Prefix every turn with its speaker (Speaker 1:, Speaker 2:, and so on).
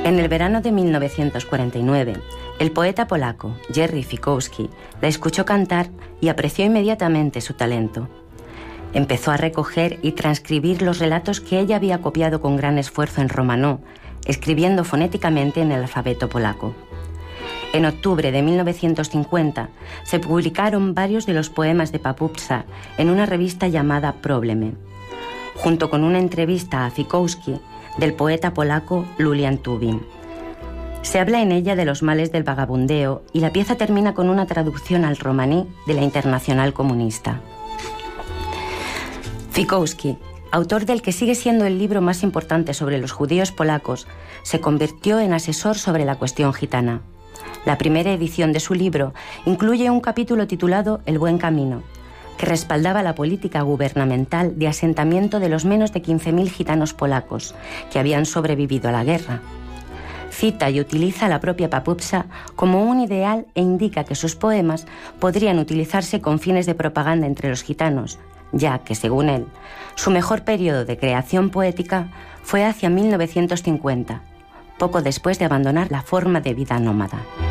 Speaker 1: En el verano de 1949, el poeta polaco Jerzy Fikowski la escuchó cantar y apreció inmediatamente su talento. Empezó a recoger y transcribir los relatos que ella había copiado con gran esfuerzo en romanó, escribiendo fonéticamente en el alfabeto polaco. En octubre de 1950 se publicaron varios de los poemas de Papupsa en una revista llamada Problemy, junto con una entrevista a Fikowski del poeta polaco Lulian Tuwim. Se habla en ella de los males del vagabundeo y la pieza termina con una traducción al romaní de la Internacional Comunista. Fikowski, autor del que sigue siendo el libro más importante sobre los judíos polacos, se convirtió en asesor sobre la cuestión gitana. La primera edición de su libro incluye un capítulo titulado El buen camino, que respaldaba la política gubernamental de asentamiento de los menos de 15.000 gitanos polacos que habían sobrevivido a la guerra. Cita y utiliza a la propia Papupsa como un ideal e indica que sus poemas podrían utilizarse con fines de propaganda entre los gitanos, ya que, según él, su mejor periodo de creación poética fue hacia 1950, poco después de abandonar la forma de vida nómada.